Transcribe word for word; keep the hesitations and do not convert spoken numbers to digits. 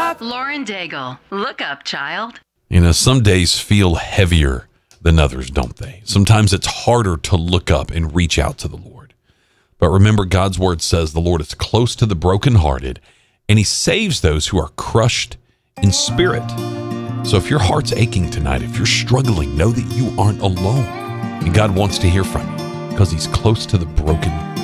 up. Lauren Daigle, look up, child. You know, some days feel heavier than others, don't they? Sometimes it's harder to look up and reach out to the Lord. But remember, God's word says the Lord is close to the brokenhearted, and he saves those who are crushed in spirit. So if your heart's aching tonight, if you're struggling, know that you aren't alone. And God wants to hear from you because he's close to the broken